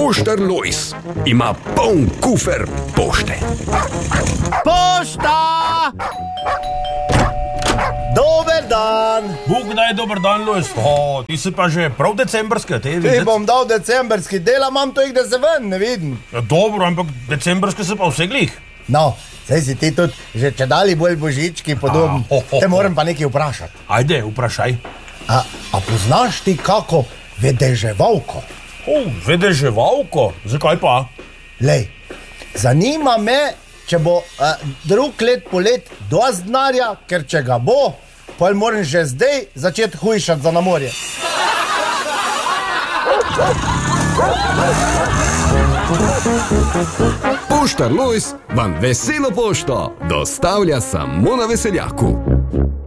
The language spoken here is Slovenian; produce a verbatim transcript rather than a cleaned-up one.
Poštar Lojz ima poln kufer pošte. Pošta! Dober dan! Bog daj, dober dan, Lojz. O, ti si pa že prav decembrski, te Ti vidiš? bom dal decembrski del, a imam to jih, da se ven, ne vidim. Ja, dobro, ampak decembrski so pa vse glih. No, saj si ti tudi že čedali bolj božički podoben. A, ho, ho, ho. Te moram pa nekaj vprašati. Ajde, vprašaj. A, a poznaš ti kako vedeževalko? O, vedeževalko? Zakaj pa? Lej, zanima me, če bo a, drug let polet dosti denarja, ker če ga bo, potem moram že zdaj začeti hujšati za na morje. Poštar Lojz vam veselo pošto dostavlja samo na Veseljaku.